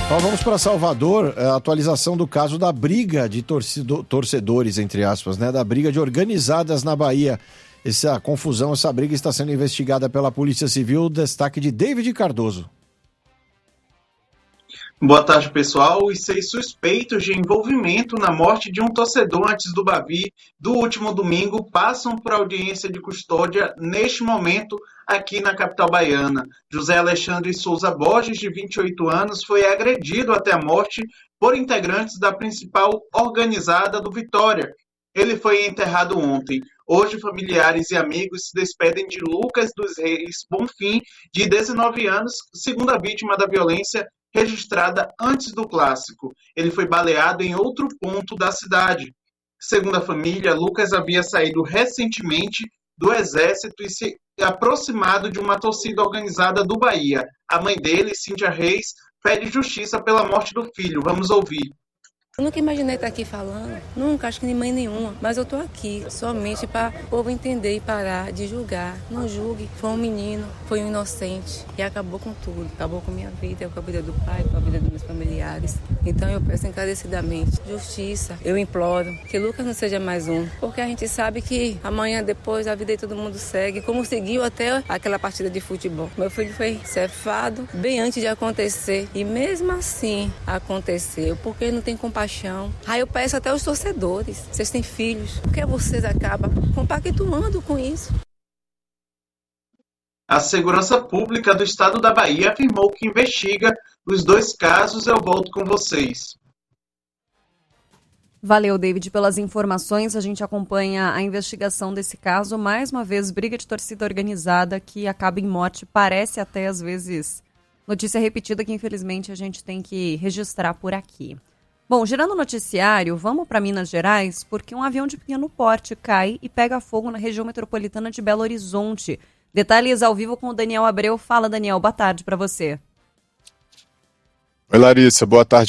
Então vamos para Salvador, a atualização do caso da briga de torcedores, entre aspas, né? Da briga de organizadas na Bahia. Essa confusão, essa briga está sendo investigada pela Polícia Civil. Destaque de David Cardoso. Boa tarde, pessoal. Os 6 suspeitos de envolvimento na morte de um torcedor antes do Bavi do último domingo passam por audiência de custódia neste momento aqui na capital baiana. José Alexandre Souza Borges, de 28 anos, foi agredido até a morte por integrantes da principal organizada do Vitória. Ele foi enterrado ontem. Hoje, familiares e amigos se despedem de Lucas dos Reis Bonfim, de 19 anos, segunda vítima da violência registrada antes do clássico. Ele foi baleado em outro ponto da cidade. Segundo a família, Lucas havia saído recentemente do exército e se aproximado de uma torcida organizada do Bahia. A mãe dele, Cíntia Reis, pede justiça pela morte do filho. Vamos ouvir. Eu nunca imaginei estar aqui falando, nunca, acho que nem mãe nenhuma, mas eu estou aqui somente para o povo entender e parar de julgar. Não julgue, foi um menino, foi um inocente e acabou com tudo, acabou com a minha vida, com a vida do pai, com a vida dos meus familiares. Então eu peço encarecidamente justiça, eu imploro que Lucas não seja mais um, porque a gente sabe que amanhã depois a vida de todo mundo segue, como seguiu até aquela partida de futebol. Meu filho foi cefado bem antes de acontecer e mesmo assim aconteceu, porque não tem compaixão. Aí eu peço até aos torcedores, vocês têm filhos, por que vocês acabam compactuando com isso? A Segurança Pública do Estado da Bahia afirmou que investiga os 2 casos. Eu volto com vocês. Valeu, David, pelas informações. A gente acompanha a investigação desse caso. Mais uma vez, briga de torcida organizada que acaba em morte. Parece até, às vezes, notícia repetida que, infelizmente, a gente tem que registrar por aqui. Bom, girando o noticiário, vamos para Minas Gerais, porque um avião de pequeno porte cai e pega fogo na região metropolitana de Belo Horizonte. Detalhes ao vivo com o Daniel Abreu. Fala, Daniel, boa tarde para você. Oi, Larissa, boa tarde